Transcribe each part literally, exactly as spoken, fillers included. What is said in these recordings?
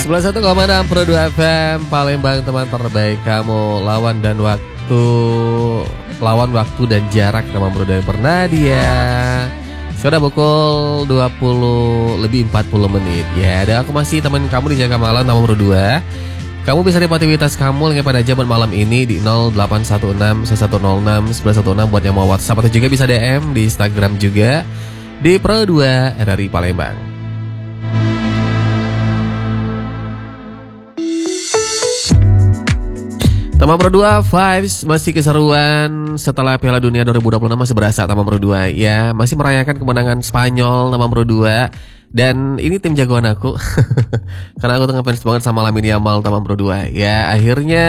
sebelas satu koma enam Pro dua F M Palembang, teman terbaik kamu. Lawan dan waktu Lawan waktu dan jarak teman Pro dua pernah dia. Sudah pukul dua puluh lebih empat puluh menit. Ya, dan aku masih teman kamu di Jaga Malam teman Pro dua. Kamu bisa lihat aktivitas kamu lagi pada jam malam ini di nol delapan satu enam satu nol enam satu satu enam buat yang mau WhatsApp, atau juga bisa D M di Instagram juga di Pro dua R R I Palembang. Taman Pro dua vibes masih keseruan setelah Piala Dunia dua ribu dua puluh enam masih berasa Taman Pro dua ya, masih merayakan kemenangan Spanyol Taman Pro dua. Dan ini tim jagoan aku karena aku tuh ngefans banget sama Lamine Yamal Taman Pro dua. Ya akhirnya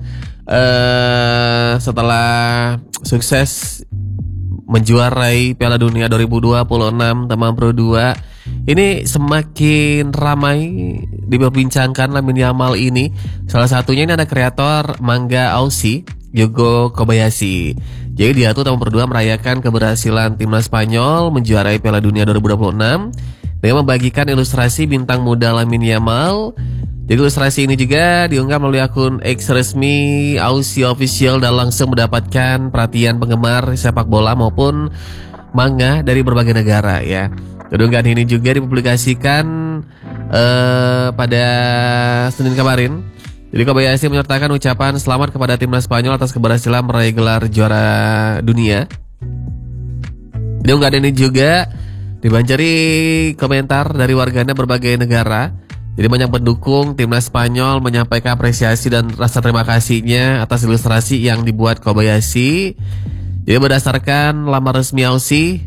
uh, setelah sukses menjuarai Piala Dunia dua ribu dua puluh enam Taman Pro dua, ini semakin ramai diperbincangkan Lamine Yamal ini. Salah satunya ini ada kreator manga Aussie, Yugo Kobayashi. Jadi dia tuh Taman Pro dua merayakan keberhasilan timnas Spanyol menjuarai Piala Dunia dua ribu dua puluh enam dengan membagikan ilustrasi bintang muda Lamine Yamal. Jadi ilustrasi ini juga diunggah melalui akun X resmi Aussie Official dan langsung mendapatkan perhatian penggemar sepak bola maupun manga dari berbagai negara ya. Unggahan ini juga dipublikasikan uh, pada Senin kemarin. Jadi Kobayashi menyertakan ucapan selamat kepada timnas Spanyol atas keberhasilan meraih gelar juara dunia. Di unggahan ini juga dibanjiri komentar dari warganet berbagai negara. Jadi banyak pendukung timnas Spanyol menyampaikan apresiasi dan rasa terima kasihnya atas ilustrasi yang dibuat Kobayashi. Jadi berdasarkan laman resmi Aussie,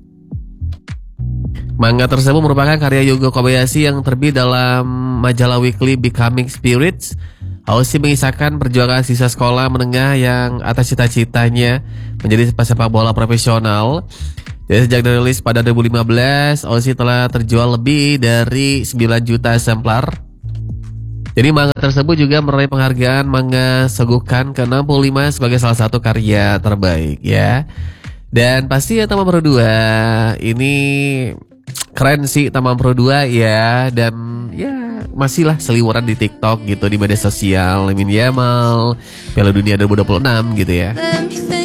manga tersebut merupakan karya Yugo Kobayashi yang terbit dalam majalah weekly Becoming Spirits. Aussie mengisahkan perjuangan siswa sekolah menengah yang atas cita-citanya menjadi pesepak bola profesional. Jadi sejak dirilis pada dua ribu lima belas, Aussie telah terjual lebih dari sembilan juta eksemplar. Jadi manga tersebut juga meraih penghargaan manga Shogakukan ke enam puluh lima sebagai salah satu karya terbaik ya. Dan pasti ya Taman Pro dua ini keren sih Taman Pro dua ya. Dan ya masih lah seliweran di TikTok gitu, di media sosial Lamine Yamal Piala Dunia dua ribu dua puluh enam gitu ya.